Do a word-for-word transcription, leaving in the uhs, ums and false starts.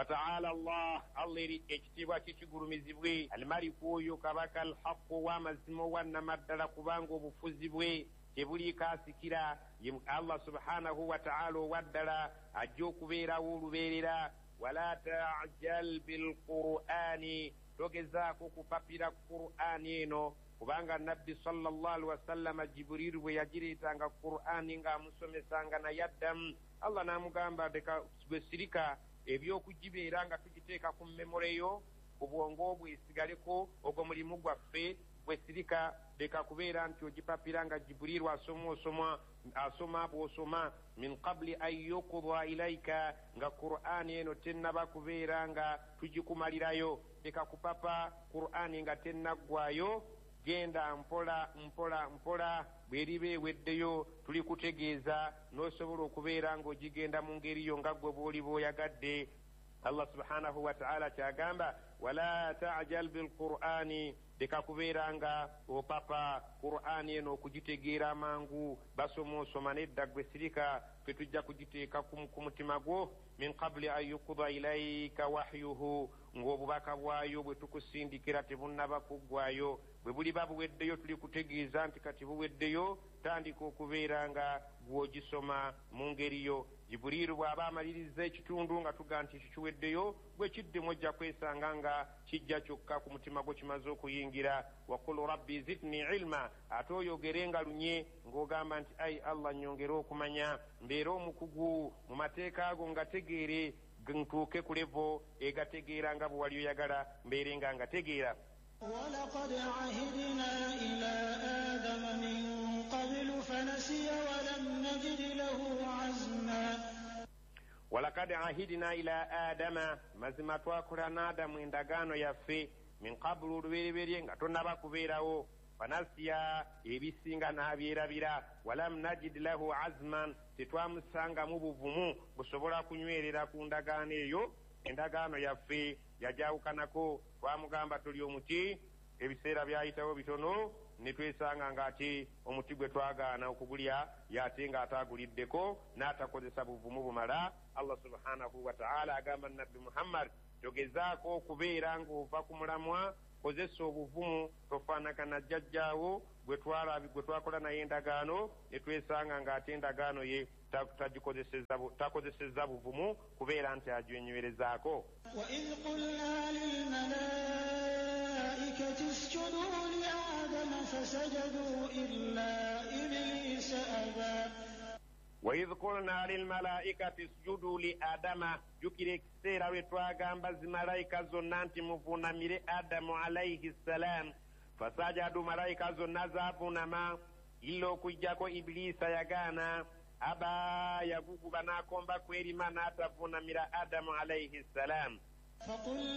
وتعالى الله الله اكتبا كيغورمزبwe الملك oyo kabaka الحق wamazimo wanamadala kubango bufuzibwe tebuli kasikira Allah subhanahu wa ta'ala waddala ajjo kubeera olubeerera wala ta'jal bil qur'ani togezaako kupapira qur'ani eno kubanga nabbi sallallahu alaihi wasallam Jibril bwe yagireetanga qur'ani nga amusomesanga na yaddam Allah namugamba deka besirika ebyokugibeera nga tugiteeka ku memoreyo obwongo bwesigaleko ogwo mulimu gwaffe bwesirika deka kubeera nti ogipapira nga Jibril asoma osoma asoma bwosoma min qabli an yuqda ilaika nga qur'ani eno tennaba kubeera nga tugikumalirayo deka kupapa qur'ani nga tennaggwayo genda mpola mpola mpola bweriba eweddeyo tuli kutegeeza n'osobola okubeera ng'ogigenda mu ngeri yo nga ggwe bw'oli bw'oyagadde. Allah subhanahu wa ta'ala kyagamba wala ta'jal bil qur'ani deka kubeera nga opapa qur'ani eno okugitegeera amangu basoma osoma nedda ggwe sirika fe tujja kugiteeka ku mutima gwo min qabli an yuqda ilaika wahyuhu ng'obubaka bwayo bwe tukusindikira tebunnaba kuggwayo bwe buliba buweddeyo tuli kutegeeza nti kati buweddeyo tandika okubeera nga gwogisoma mu ngeri yo. Jibuliru bw'aba amaliriza ekitundu nga tuga nti kikiweddeyo bwe kiddemu ojja kwesanga nga kijja kyokka ku mutima gwo kimaze okuyingira. Waqul rabbi zidni ilma ate oyogere nga lunye ng'ogamba nti ayi Allah nnyongere okumanya mbeera omukugu mu mateeka ago nga tegeere ntuuke ku levo egategeera nga bwe wali oyagala mbeere nga ngategeera. ولقد عهدنا إلى آدم من قبل فنسي ولم نجد له عزما ولقد عهدنا إلى آدم مزما twakolana Adamu endagaano yaffe min qablu olubereberye nga tonnaba kubeerawo fanasiya ebisinga n'abyerabira walam najid lahu azman tetwamusangamu buvumu busobola kunywerera ku ndagaano eyo. Endagaano yaffe yajawukanako twamugamba tuli omuti ebiseera byayitawo bitono ne twesanga ng'ate omuti gwe twagaana okugulya y'ate ng'ataaguliddeko n'atakozesa buvumu bumala. Allah subhanahu wa ta'ala agamba nabbi Muhammad togezaako okubeera ng'ova ku mulamwa kozesa obuvumu tofaanagana jjajjaawo gwe twakola naye endagaano ne twesanga ng'ate endagaano ye takozesezza buvumu kubeera nti aginywerezaako. وإذ قلنا للملائكة اسجدوا لآدم فسجدوا إلا إبليس أبى. وإذ قلنا للملائكة اسجدوا لآدم jukira ekiseera lwe twagamba zimalayika zonna nti muvuunamire Adamu alayhi salam fasajadu malayika zonna zaavuunama illa okuggyako Ibilisa yagaana aba yaguguba n'akomba kwerima n'atavuunamira Adamu alayhi salam.